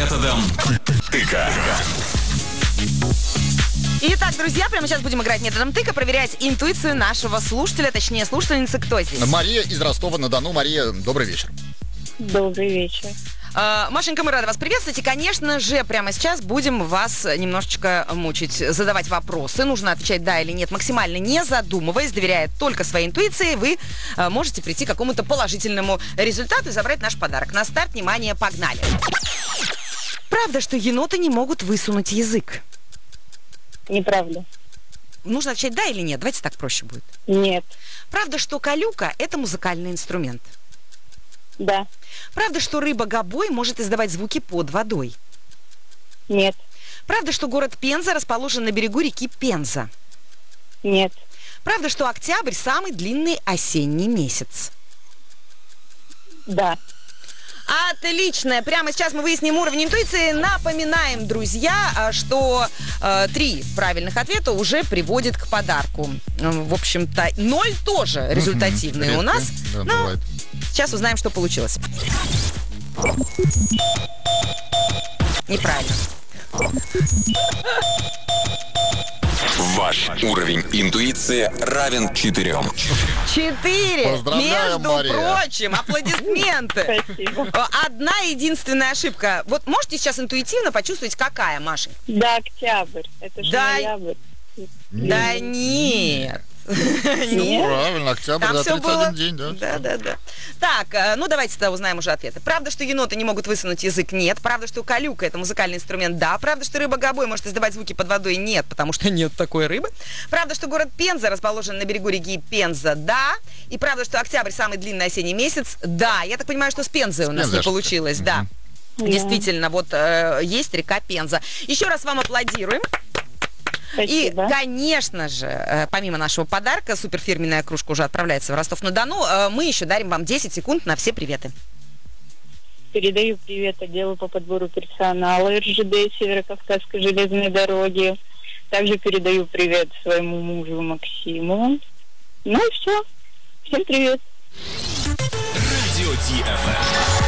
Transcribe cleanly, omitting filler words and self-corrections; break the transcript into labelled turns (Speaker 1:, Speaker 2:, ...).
Speaker 1: методом тыка.
Speaker 2: Итак, друзья, прямо сейчас будем играть методом тыка, проверять интуицию нашего слушателя, точнее, слушательницы. Кто здесь?
Speaker 3: Мария из Ростова-на-Дону. Мария, добрый вечер.
Speaker 4: Добрый вечер.
Speaker 2: Машенька, мы рады вас приветствовать. И, конечно же, прямо сейчас будем вас немножечко мучить, задавать вопросы. Нужно отвечать да или нет, максимально не задумываясь, доверяя только своей интуиции. Вы можете прийти к какому-то положительному результату и забрать наш подарок. На старт, внимание, погнали. Правда, что еноты не могут высунуть язык?
Speaker 4: Неправда.
Speaker 2: Нужно отвечать да или нет? Давайте так проще будет.
Speaker 4: Нет.
Speaker 2: Правда, что калюка – это музыкальный инструмент?
Speaker 4: Да.
Speaker 2: Правда, что рыба-гобой может издавать звуки под водой?
Speaker 4: Нет.
Speaker 2: Правда, что город Пенза расположен на берегу реки Пенза?
Speaker 4: Нет.
Speaker 2: Правда, что октябрь – самый длинный осенний месяц?
Speaker 4: Да.
Speaker 2: Отлично. Прямо сейчас мы выясним уровень интуиции. Напоминаем, друзья, что 3 правильных ответа уже приводит к подарку. В общем-то, 0 тоже результативные у нас.
Speaker 3: Да,
Speaker 2: Но
Speaker 3: бывает.
Speaker 2: сейчас узнаем, что получилось. Неправильно.
Speaker 1: Ваш уровень интуиции равен 4.
Speaker 2: 4.
Speaker 3: Поздравляю,
Speaker 2: Между
Speaker 3: Мария.
Speaker 2: прочим, аплодисменты.
Speaker 4: Спасибо.
Speaker 2: Одна единственная ошибка. Вот можете сейчас интуитивно почувствовать, какая, Маша?
Speaker 4: Да, октябрь. Это же
Speaker 2: Да.
Speaker 4: ноябрь.
Speaker 2: Да нет.
Speaker 4: Нет.
Speaker 3: Правильно, октябрь,
Speaker 2: Там
Speaker 3: да,
Speaker 2: все
Speaker 3: 31
Speaker 2: было...
Speaker 3: день, да.
Speaker 2: Да. Так, ну давайте тогда узнаем уже ответы. Правда, что еноты не могут высунуть язык? Нет. Правда, что калюка – это музыкальный инструмент? Да. Правда, что рыба-гобой может издавать звуки под водой? Нет, потому что нет такой рыбы. Правда, что город Пенза расположен на берегу реки Пенза? Да. И правда, что октябрь – самый длинный осенний месяц? Да. Я так понимаю, что с Пензой у нас
Speaker 3: Пензой
Speaker 2: не получилось. Да.
Speaker 4: Да.
Speaker 2: Действительно, вот есть река Пенза. Еще раз вам аплодируем. И,
Speaker 4: Спасибо.
Speaker 2: конечно же, помимо нашего подарка, суперфирменная кружка уже отправляется в Ростов-на-Дону, мы еще дарим вам 10 секунд на все приветы.
Speaker 4: Передаю привет отделу по подбору персонала РЖД Северо-Кавказской железной дороги. Также передаю привет своему мужу Максиму. Ну и все. Всем привет.
Speaker 1: Радио DFM.